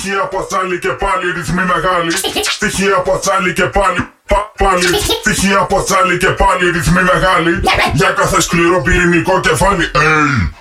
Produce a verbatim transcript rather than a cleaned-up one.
Στοιχεία από τσάλι και πάλι ρυθμοί μεγάλοι. Στοιχεία από τσάλι και πάλι πα, πάλι. Στοιχεία από τσάλι και πάλι ρυθμοί μεγάλοι. Για κάθε σκληρό πυρηνικό κεφάλι. Hey.